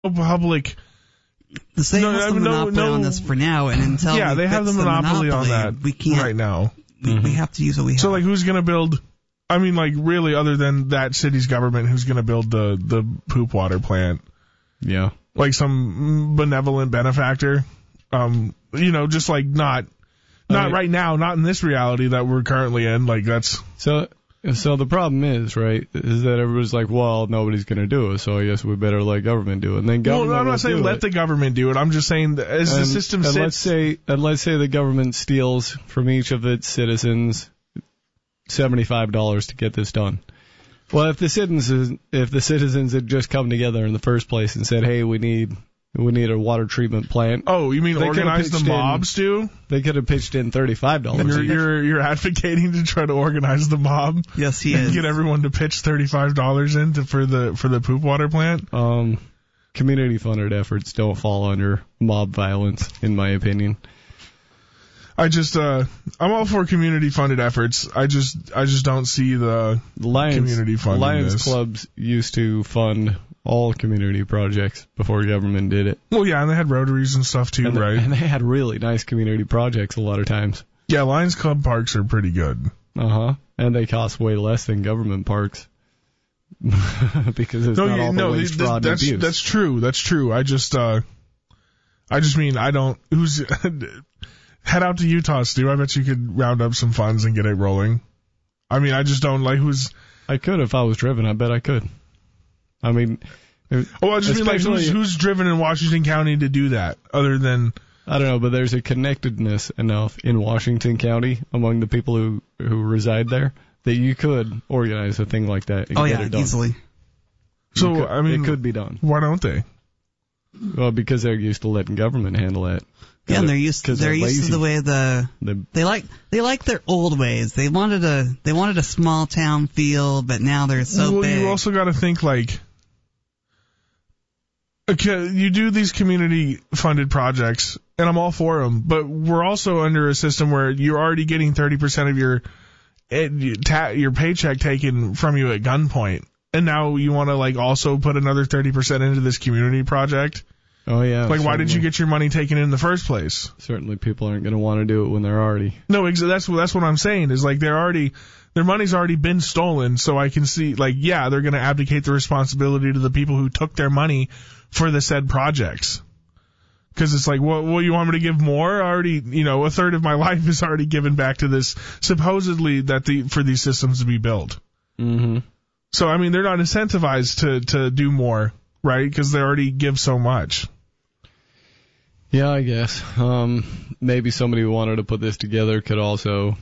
public. The state has the monopoly on this for now, and until they have the monopoly on that we can't, right now. We have to use what we have. So, like, who's going to build? I mean, like, really, other than that city's government, who's going to build the poop water plant? Yeah. Like some benevolent benefactor? Just like not right now, not in this reality that we're currently in. Like, that's... So the problem is that everybody's like, well, nobody's going to do it, so I guess we better let government do it. And then government I'm not saying let the government do it. I'm just saying that as the system sits... Let's say the government steals from each of its citizens $75 to get this done. Well, if the citizens had just come together in the first place and said, hey, we need a water treatment plant. Oh, you mean organize the mobs too? They could have pitched in $35. You're advocating to try to organize the mob? Yes, he is. Get everyone to pitch $35 in for the poop water plant? Community funded efforts don't fall under mob violence, in my opinion. I'm all for community funded efforts. I just don't see the community funding. Lions clubs used to fund all community projects before government did it. Well, yeah, and they had rotaries and stuff too, right? And they had really nice community projects a lot of times. Yeah, Lions Club parks are pretty good. And they cost way less than government parks. Because it's not all the waste, fraud, and abuse. That's true. I just mean, head out to Utah, Stu. I bet you could round up some funds and get it rolling. I mean, I just don't like I could if I was driven. I bet I could. I mean... I just mean, like, who's driven in Washington County to do that, other than... I don't know, but there's a connectedness enough in Washington County among the people who reside there that you could organize a thing like that and get it done. Easily. So, I mean... It could be done. Why don't they? Well, because they're used to letting government handle that. Yeah, and they're used to the way they like their old ways. They wanted a small town feel, but now they're so big. You also got to think, like, okay, you do these community funded projects, and I'm all for them, but we're also under a system where you're already getting 30% of your paycheck taken from you at gunpoint, and now you want to, like, also put another 30% into this community project. Oh, yeah. Like, why did you get your money taken in the first place? Certainly people aren't going to want to do it when they're already... No, that's what I'm saying, is like their money's already been stolen, so I can see, like, yeah, they're going to abdicate the responsibility to the people who took their money for the said projects. Because it's like, well, you want me to give more? Already, a third of my life is already given back to this, supposedly, for these systems to be built. Mm-hmm. So, I mean, they're not incentivized to do more, right? Because they already give so much. Yeah, I guess. Maybe somebody who wanted to put this together could also,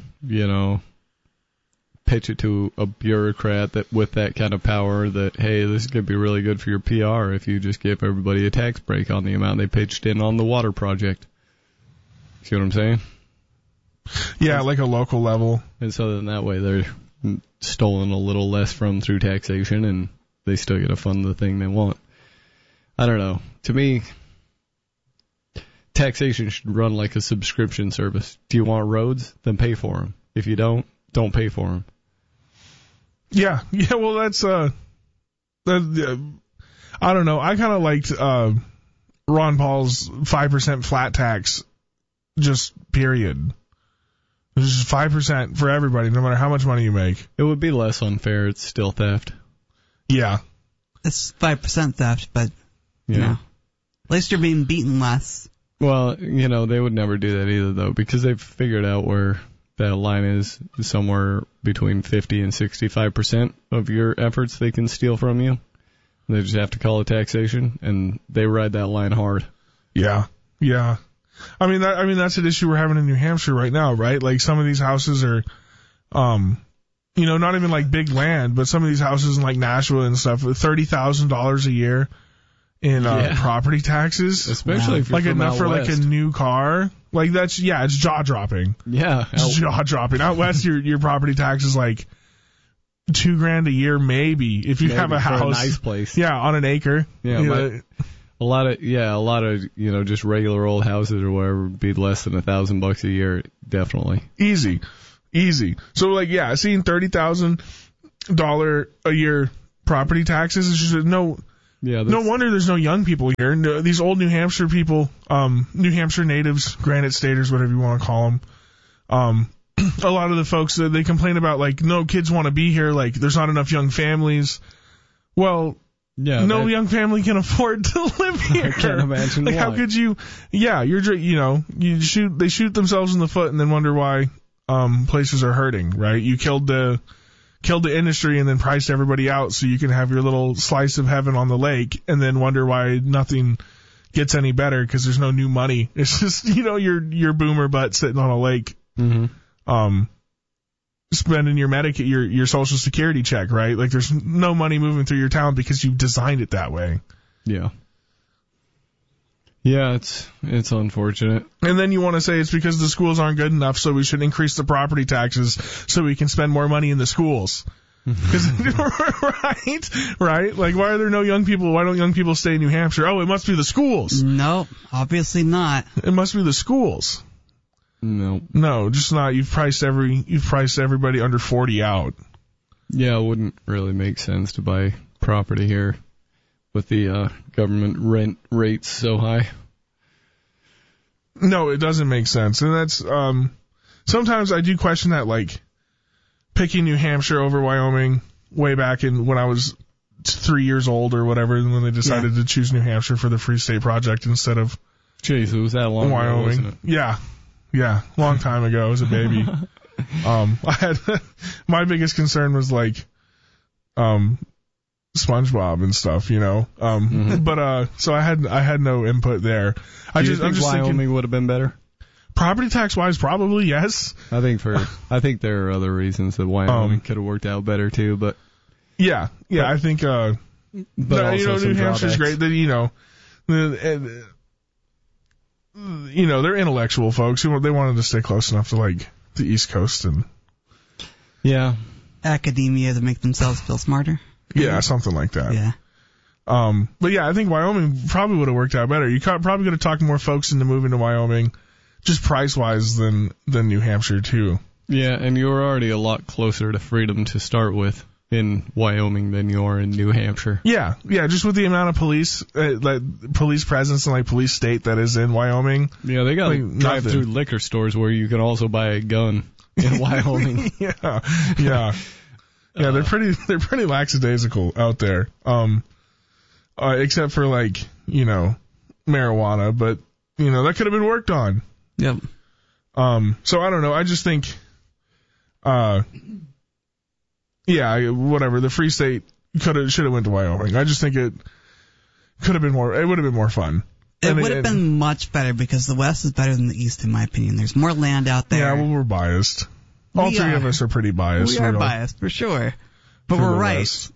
pitch it to a bureaucrat that with that kind of power that, hey, this could be really good for your PR if you just give everybody a tax break on the amount they pitched in on the water project. See what I'm saying? Yeah, like a local level. And so then that way they're stolen a little less from through taxation and they still get to fund the thing they want. I don't know. To me, taxation should run like a subscription service. Do you want roads? Then pay for them. If you don't pay for them. Yeah. Well, that's I don't know. I kind of liked Ron Paul's 5% flat tax, just period. It's just 5% for everybody, no matter how much money you make. It would be less unfair. It's still theft. Yeah. It's 5% theft, but at least you're being beaten less. Well, they would never do that either, though, because they've figured out where that line is somewhere between 50 and 65% of your efforts they can steal from you. They just have to call it taxation, and they ride that line hard. Yeah. I mean, that's an issue we're having in New Hampshire right now, right? Like, some of these houses are, not even like big land, but some of these houses in like Nashua and stuff, $30,000 a year in property taxes, especially if you're like from enough out for west. Like a new car. Like it's jaw dropping. Yeah, it's jaw dropping. Out west, your property tax is like $2,000 a year, maybe if you have a house, for a nice place. Yeah, on an acre. Yeah, a lot of just regular old houses or whatever would be less than $1,000 a year, definitely. Easy. So like, seeing $30,000 a year property taxes is just Yeah. No wonder there's no young people here. No, these old New Hampshire people, New Hampshire natives, Granite Staters, whatever you want to call them. A lot of the folks, they complain about, like, no kids want to be here, like, there's not enough young families. Well, yeah, no young family can afford to live here. I can't imagine like, why. how could you, they shoot themselves in the foot and then wonder why, places are hurting, right? You killed the industry and then priced everybody out so you can have your little slice of heaven on the lake and then wonder why nothing gets any better because there's no new money. It's just, your boomer butt sitting on a lake. Mm-hmm. Spending your Social Security check, right? Like, there's no money moving through your town because you've designed it that way. Yeah. Yeah, it's unfortunate. And then you want to say it's because the schools aren't good enough, so we should increase the property taxes so we can spend more money in the schools. Right? Like, why are there no young people? Why don't young people stay in New Hampshire? Oh, it must be the schools. No, obviously not. It must be the schools. No, just not. You've priced everybody under 40 out. Yeah, it wouldn't really make sense to buy property here with the government rent rates so high. No, it doesn't make sense. And that's sometimes I do question that, like, picking New Hampshire over Wyoming way back when I was 3 years old or whatever, and when they decided to choose New Hampshire for the Free State Project instead of Jeez, it was that long Wyoming. Ago, wasn't it? Yeah, long time ago. I was a baby. My biggest concern was, like, SpongeBob and stuff, But so I had no input there. I'm just Wyoming thinking, would have been better? Property tax wise, probably yes. I think there are other reasons that Wyoming could have worked out better too, but I think but New Hampshire's great. That they're intellectual folks. They wanted to stay close enough to, like, the East Coast and academia to make themselves feel smarter. Yeah, something like that. Yeah. But yeah, I think Wyoming probably would have worked out better. You probably could have talked more folks into moving to Wyoming, just price-wise, than New Hampshire too. Yeah, and you're already a lot closer to freedom to start with in Wyoming than you are in New Hampshire. Yeah, just with the amount of police presence and, like, police state that is in Wyoming. Yeah, they got, like, drive-through liquor stores where you can also buy a gun in Wyoming. Yeah, they're pretty lackadaisical out there. Except for, like, marijuana, but that could have been worked on. Yep. So I don't know. I just think, whatever. The Free State should have went to Wyoming. I just think it could have been more. It would have been more fun. It would have been much better because the West is better than the East, in my opinion. There's more land out there. Yeah, well, we're biased. All three of us are pretty biased. We are biased for sure, but we're right.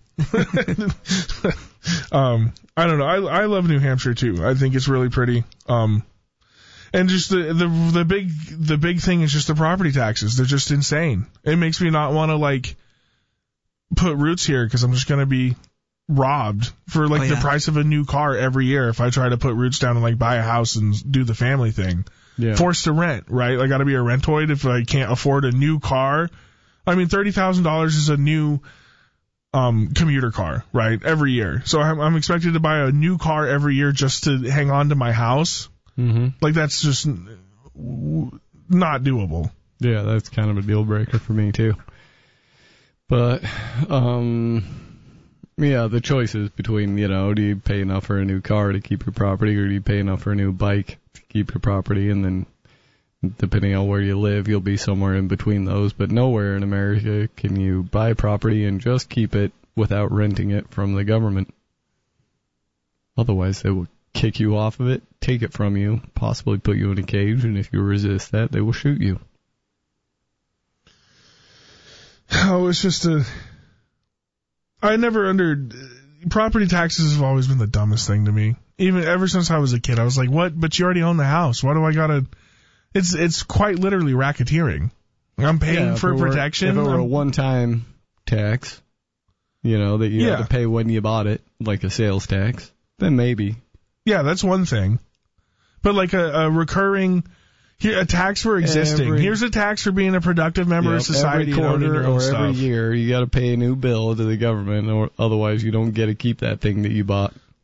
I don't know. I love New Hampshire too. I think it's really pretty. And just the big thing is just the property taxes. They're just insane. It makes me not want to, like, put roots here because I'm just going to be robbed for, like, the price of a new car every year if I try to put roots down and, like, buy a house and do the family thing. Yeah. Forced to rent, right? I got to be a rentoid if I can't afford a new car. I mean, $30,000 is a new commuter car, right? Every year. So I'm expected to buy a new car every year just to hang on to my house. Mm-hmm. Like, that's just not doable. Yeah, that's kind of a deal breaker for me too. But, the choice is between, do you pay enough for a new car to keep your property, or do you pay enough for a new bike to keep your property? And then, depending on where you live, you'll be somewhere in between those. But nowhere in America can you buy property and just keep it without renting it from the government. Otherwise, they will kick you off of it, take it from you, possibly put you in a cage, and if you resist that, they will shoot you. Oh, it's just property taxes have always been the dumbest thing to me. Even ever since I was a kid, I was like, what? But you already own the house. Why do I gotta? It's quite literally racketeering. I'm paying for protection. If it were a one-time tax, that you had to pay when you bought it, like a sales tax, then maybe. Yeah, that's one thing. But, like, a recurring, a tax for existing. Here's a tax for being a productive member of society. Every quarter or stuff. every year, you got to pay a new bill to the government, or otherwise you don't get to keep that thing that you bought.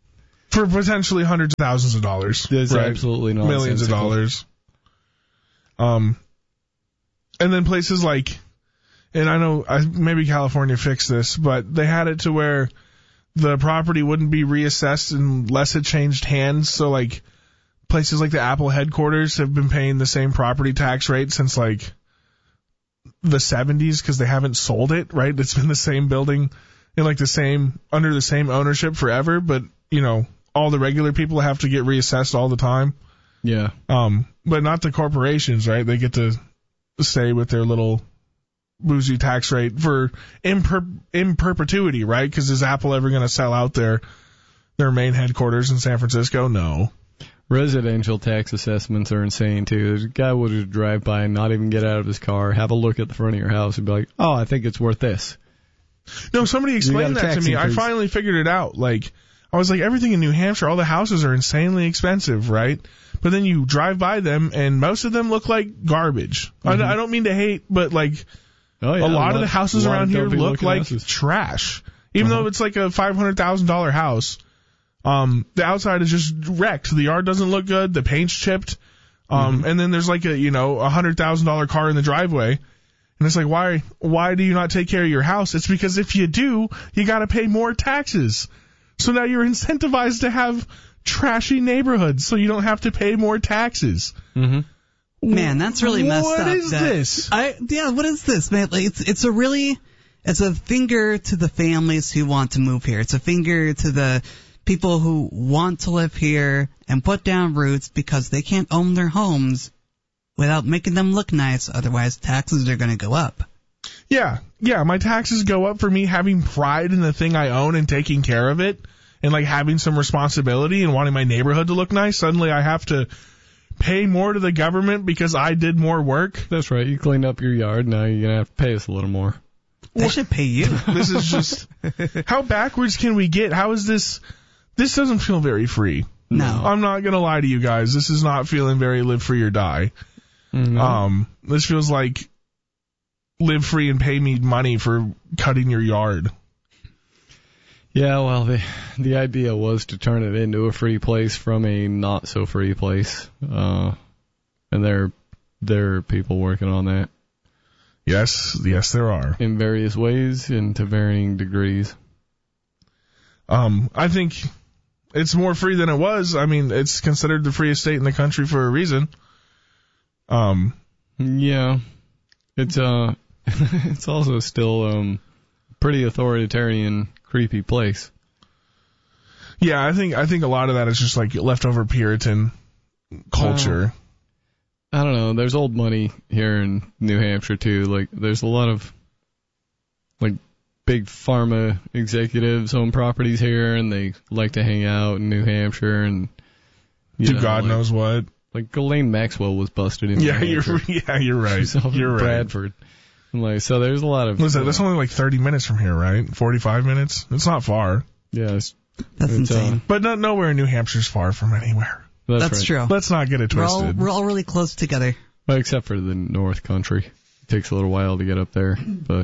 For potentially hundreds of thousands of dollars. That's absolutely nonsensical. Millions of dollars. And then places like, and I know maybe California fixed this, but they had it to where the property wouldn't be reassessed unless it changed hands. So like places like the Apple headquarters have been paying the same property tax rate since like the 70s because they haven't sold it, right? It's been the same building in like under the same ownership forever, but you know, all the regular people have to get reassessed all the time. Yeah. But not the corporations, right? They get to stay with their little bougie tax rate in perpetuity, right? Because is Apple ever going to sell out their main headquarters in San Francisco? No. Residential tax assessments are insane too. There's a guy would just drive by and not even get out of his car, have a look at the front of your house and be like, oh, I think it's worth this. No, somebody explained that to me. I finally figured it out. Like, I was like, everything in New Hampshire, all the houses are insanely expensive, right? But then you drive by them, and most of them look like garbage. Mm-hmm. I don't mean to hate, but like a lot of the houses around here look like trash. Even though it's like a $500,000 house, the outside is just wrecked. The yard doesn't look good. The paint's chipped. And then there's like a $100,000 car in the driveway. And it's like, why do you not take care of your house? It's because if you do, you got to pay more taxes. So now you're incentivized to have trashy neighborhoods so you don't have to pay more taxes. Mm-hmm. Man, that's really messed up. What is this? What is this, man? Like, it's a finger to the families who want to move here. It's a finger to the people who want to live here and put down roots because they can't own their homes without making them look nice. Otherwise, taxes are going to go up. Yeah, my taxes go up for me having pride in the thing I own and taking care of it and like having some responsibility and wanting my neighborhood to look nice. Suddenly I have to pay more to the government because I did more work. That's right. You cleaned up your yard. Now you're going to have to pay us a little more. They should pay you. This is just, how backwards can we get? How is this? This doesn't feel very free. No. I'm not going to lie to you guys. This is not feeling very live free or die. Mm-hmm. This feels like live free and pay me money for cutting your yard. Yeah, well, the idea was to turn it into a free place from a not so free place, and there are people working on that. Yes, there are in various ways and to varying degrees. I think it's more free than it was. I mean, it's considered the freest state in the country for a reason. Yeah, it's it's also still pretty authoritarian, creepy place. Yeah, I think a lot of that is just like leftover Puritan culture. I don't know. There's old money here in New Hampshire too. Like, there's a lot of like big pharma executives own properties here, and they like to hang out in New Hampshire and God knows what. Like Ghislaine Maxwell was busted in New Hampshire. You're right. You're right. Bradford. And like, so there's a lot of. Listen, that's only like 30 minutes from here, right? 45 minutes. It's not far. Yeah, that's insane. But nowhere in New Hampshire's far from anywhere. That's right. True. Let's not get it twisted. We're all really close together. Well, except for the North Country. It takes a little while to get up there, but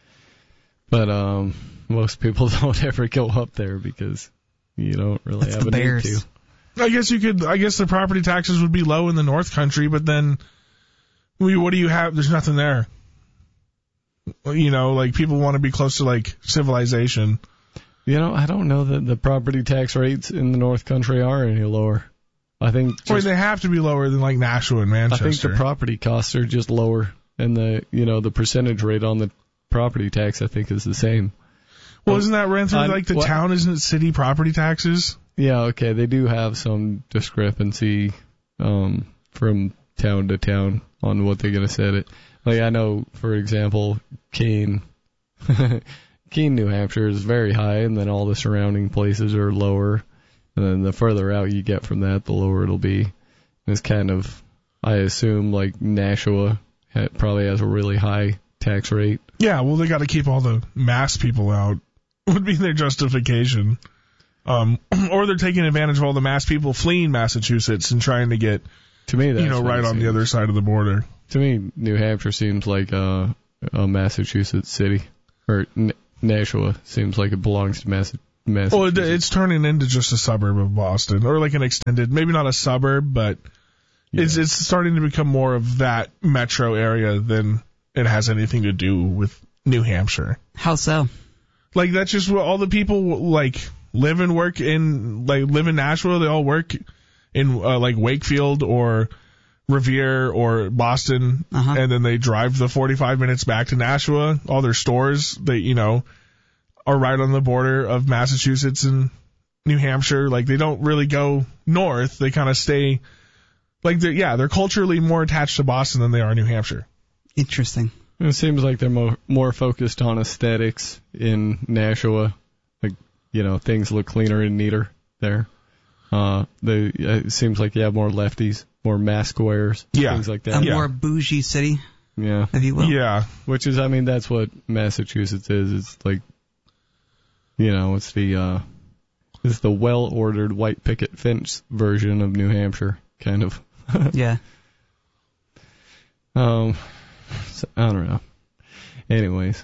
most people don't ever go up there because you don't really have a need to. I guess the property taxes would be low in the North Country, but then what do you have? There's nothing there. Like people want to be close to like civilization. I don't know that the property tax rates in the North Country are any lower. I think they have to be lower than like Nashua and Manchester. I think the property costs are just lower, and the percentage rate on the property tax I think is the same. Well, isn't that ran through like the town? Isn't it city property taxes? Yeah, okay. They do have some discrepancy from town to town on what they're going to set it. Like I know, for example, Keene, New Hampshire is very high, and then all the surrounding places are lower. And then the further out you get from that, the lower it'll be. And it's kind of, I assume, like Nashua probably has a really high tax rate. Yeah, well, they got to keep all the Mass people out, would be their justification. Or they're taking advantage of all the Mass people fleeing Massachusetts and trying to get, to me, that's right on the other side of the border. To me, New Hampshire seems like a Massachusetts city, or Nashua seems like it belongs to Massachusetts. Well, it's turning into just a suburb of Boston, or like an extended, maybe not a suburb, but it's starting to become more of that metro area than it has anything to do with New Hampshire. How so? Like, that's just what all the people like live and work in, like live in Nashville. They all work in like Wakefield or Revere or Boston, and then they drive the 45 minutes back to Nashua. All their stores, they, are right on the border of Massachusetts and New Hampshire. Like, they don't really go north. They kind of stay, like, they're culturally more attached to Boston than they are New Hampshire. Interesting. It seems like they're more focused on aesthetics in Nashua. Like, things look cleaner and neater there. It seems like you have more lefties, more mask wearers, things like that. A more bougie city, if you will. Yeah. Which is, that's what Massachusetts is. It's like, it's the well-ordered white picket fence version of New Hampshire, kind of. Yeah. So, I don't know. Anyways.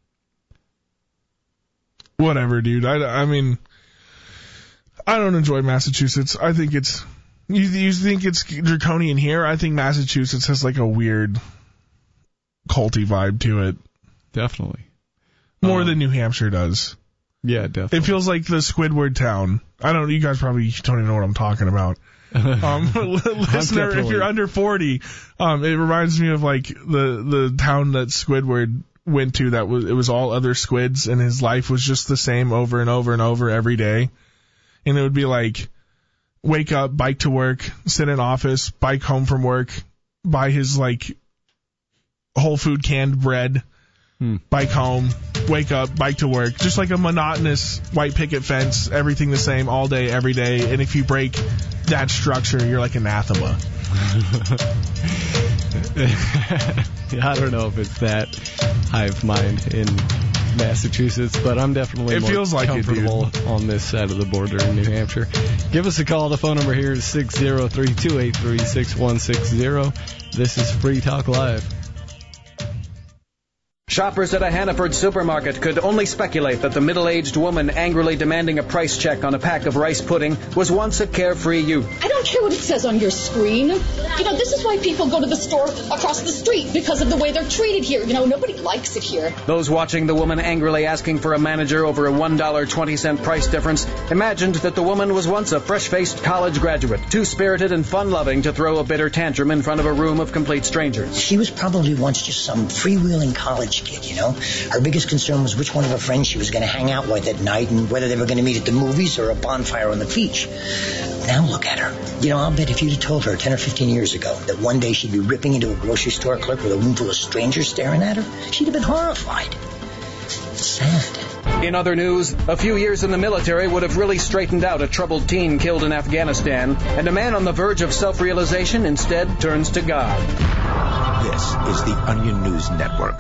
Whatever, dude. I mean, I don't enjoy Massachusetts. I think it's, you think it's draconian here? I think Massachusetts has like a weird culty vibe to it. Definitely. More than New Hampshire does. Yeah, definitely. It feels like the Squidward town. You guys probably don't even know what I'm talking about. Listener, if you're under 40, it reminds me of like the town that Squidward went to. It was all other squids, and his life was just the same over and over and over every day. And it would be like, wake up, bike to work, sit in office, bike home from work, buy his like Whole Food canned bread, bike home, wake up, bike to work. Just like a monotonous white picket fence, everything the same all day, every day. And if you break that structure, you're like anathema. I don't know if it's that hive mind in Massachusetts, but I'm definitely more comfortable on this side of the border in New Hampshire. Give us a call. The phone number here is 603-283-6160. This is Free Talk Live. Shoppers at a Hannaford supermarket could only speculate that the middle-aged woman angrily demanding a price check on a pack of rice pudding was once a carefree youth. I don't care what it says on your screen. This is why people go to the store across the street, because of the way they're treated here. Nobody likes it here. Those watching the woman angrily asking for a manager over a $1.20 price difference imagined that the woman was once a fresh-faced college graduate, too spirited and fun-loving to throw a bitter tantrum in front of a room of complete strangers. She was probably once just some freewheeling college kid, Her biggest concern was which one of her friends she was going to hang out with at night and whether they were going to meet at the movies or a bonfire on the beach. Now look at her. I'll bet if you'd have told her 10 or 15 years ago that one day she'd be ripping into a grocery store clerk with a room full of strangers staring at her, she'd have been horrified. It's sad. In other news, a few years in the military would have really straightened out a troubled teen killed in Afghanistan, and a man on the verge of self-realization instead turns to God. This is the Onion News Network.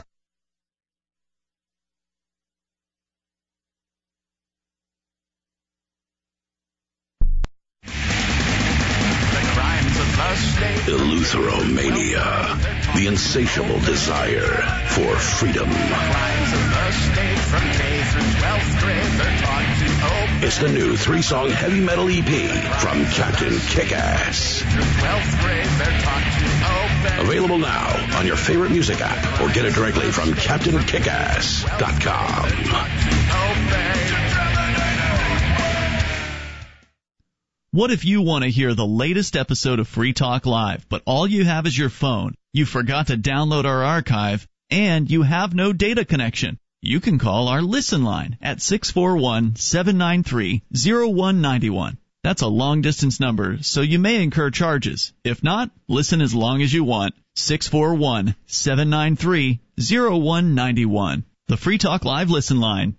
Eleutheromania, the insatiable desire for freedom. It's the new 3-song heavy metal EP from Captain Kickass. Available now on your favorite music app or get it directly from CaptainKickass.com. What if you want to hear the latest episode of Free Talk Live, but all you have is your phone, you forgot to download our archive, and you have no data connection? You can call our Listen line at 641-793-0191. That's a long-distance number, so you may incur charges. If not, listen as long as you want. 641-793-0191. The Free Talk Live Listen line,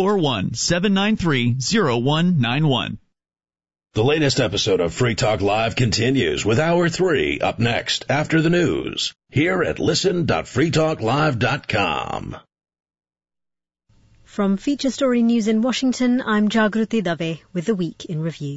641-793-0191. The latest episode of Free Talk Live continues with Hour 3 up next after the news here at listen.freetalklive.com. From Feature Story News in Washington, I'm Jagruti Dave with the Week in Review.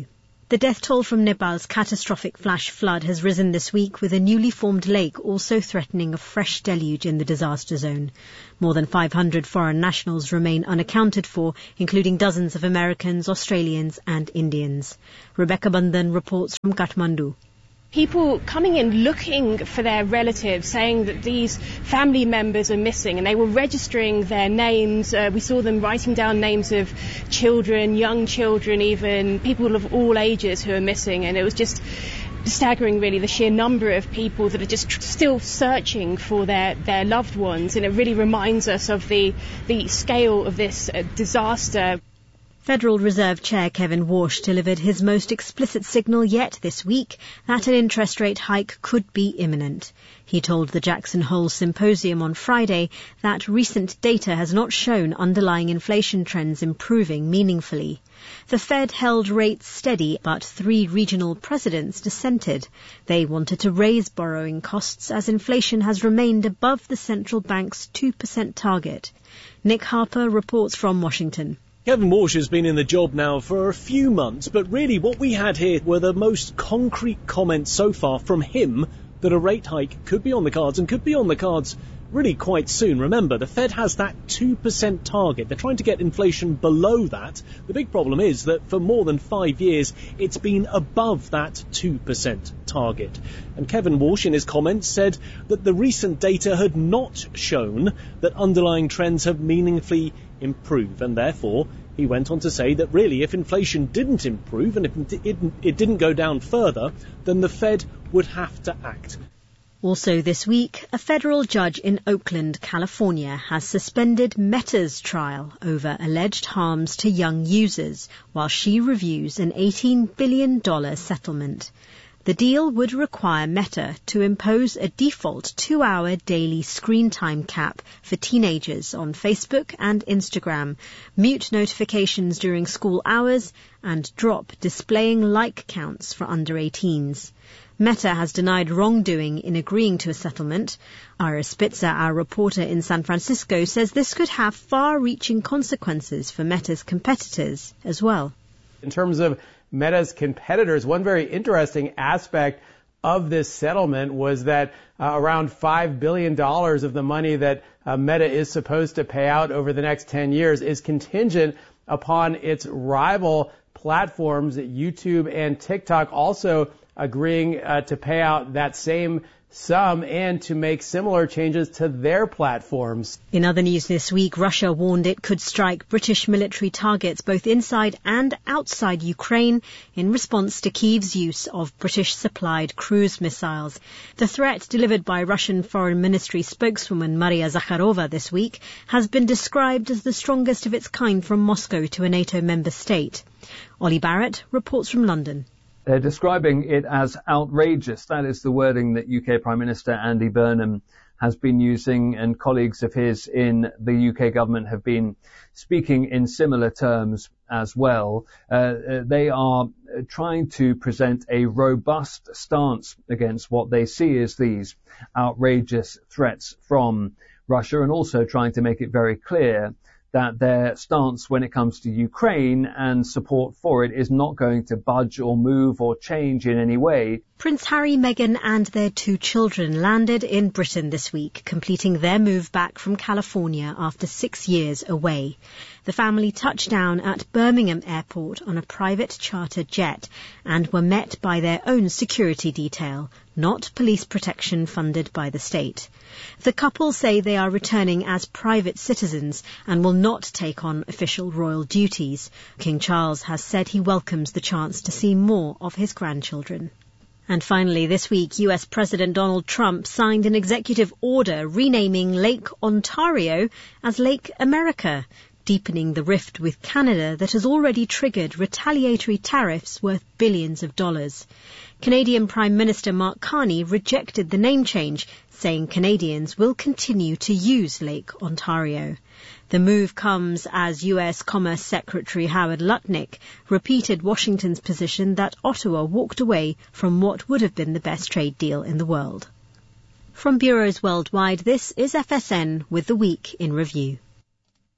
The death toll from Nepal's catastrophic flash flood has risen this week, with a newly formed lake also threatening a fresh deluge in the disaster zone. More than 500 foreign nationals remain unaccounted for, including dozens of Americans, Australians and Indians. Rebecca Bandhan reports from Kathmandu. People coming in looking for their relatives, saying that these family members are missing, and they were registering their names. We saw them writing down names of children, young children, even people of all ages who are missing, and it was just staggering, really, the sheer number of people that are just still searching for their loved ones, and it really reminds us of the scale of this disaster. Federal Reserve Chair Kevin Warsh delivered his most explicit signal yet this week that an interest rate hike could be imminent. He told the Jackson Hole Symposium on Friday that recent data has not shown underlying inflation trends improving meaningfully. The Fed held rates steady, but 3 regional presidents dissented. They wanted to raise borrowing costs as inflation has remained above the central bank's 2% target. Nick Harper reports from Washington. Kevin Warsh has been in the job now for a few months, but really what we had here were the most concrete comments so far from him that a rate hike could be on the cards, and could be on the cards really quite soon. Remember, the Fed has that 2% target. They're trying to get inflation below that. The big problem is that for more than 5 years, it's been above that 2% target. And Kevin Warsh, in his comments, said that the recent data had not shown that underlying trends have meaningfully improved, and therefore he went on to say that really if inflation didn't improve and if it didn't go down further, then the Fed would have to act. Also this week, a federal judge in Oakland, California, has suspended Meta's trial over alleged harms to young users while she reviews an $18 billion settlement. The deal would require Meta to impose a default 2-hour daily screen time cap for teenagers on Facebook and Instagram, mute notifications during school hours, and drop displaying like counts for under 18s. Meta has denied wrongdoing in agreeing to a settlement. Ira Spitzer, our reporter in San Francisco, says this could have far-reaching consequences for Meta's competitors as well. In terms of Meta's competitors, one very interesting aspect of this settlement was that around $5 billion of the money that Meta is supposed to pay out over the next 10 years is contingent upon its rival platforms, YouTube and TikTok, also agreeing to pay out that same sum and to make similar changes to their platforms. In other news this week, Russia warned it could strike British military targets both inside and outside Ukraine in response to Kyiv's use of British-supplied cruise missiles. The threat, delivered by Russian Foreign Ministry spokeswoman Maria Zakharova this week, has been described as the strongest of its kind from Moscow to a NATO member state. Ollie Barrett reports from London. They're describing it as outrageous. That is the wording that UK Prime Minister Andy Burnham has been using, and colleagues of his in the UK government have been speaking in similar terms as well. They are trying to present a robust stance against what they see as these outrageous threats from Russia, and also trying to make it very clear that their stance when it comes to Ukraine and support for it is not going to budge or move or change in any way. Prince Harry, Meghan and their 2 children landed in Britain this week, completing their move back from California after 6 years away. The family touched down at Birmingham Airport on a private charter jet and were met by their own security detail, not police protection funded by the state. The couple say they are returning as private citizens and will not take on official royal duties. King Charles has said he welcomes the chance to see more of his grandchildren. And finally, this week, US President Donald Trump signed an executive order renaming Lake Ontario as Lake America, deepening the rift with Canada that has already triggered retaliatory tariffs worth billions of dollars. Canadian Prime Minister Mark Carney rejected the name change, saying Canadians will continue to use Lake Ontario. The move comes as US Commerce Secretary Howard Lutnick repeated Washington's position that Ottawa walked away from what would have been the best trade deal in the world. From bureaus worldwide, this is FSN with the Week in Review.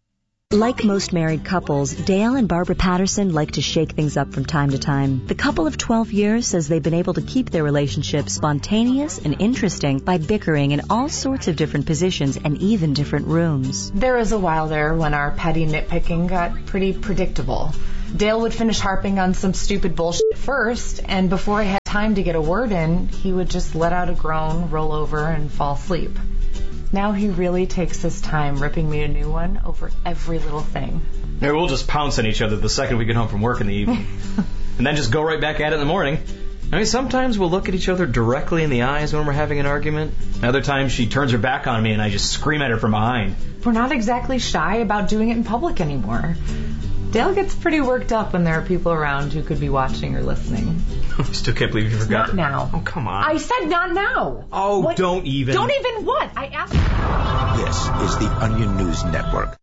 Like most married couples, Dale and Barbara Patterson like to shake things up from time to time. The couple of 12 years says they've been able to keep their relationship spontaneous and interesting by bickering in all sorts of different positions and even different rooms. There was a while there when our petty nitpicking got pretty predictable. Dale would finish harping on some stupid bullshit first, and before I had time to get a word in, he would just let out a groan, roll over, and fall asleep. Now he really takes his time ripping me a new one over every little thing. Maybe we'll just pounce on each other the second we get home from work in the evening. And then just go right back at it in the morning. I mean, sometimes we'll look at each other directly in the eyes when we're having an argument. Other times she turns her back on me and I just scream at her from behind. We're not exactly shy about doing it in public anymore. Dale gets pretty worked up when there are people around who could be watching or listening. I still can't believe you forgot. Not now. Oh, come on. I said not now. Oh, what? Don't even. Don't even what? I asked. This is the Onion News Network.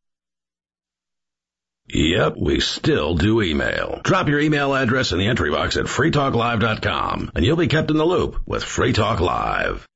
Yep, we still do email. Drop your email address in the entry box at freetalklive.com, and you'll be kept in the loop with Free Talk Live.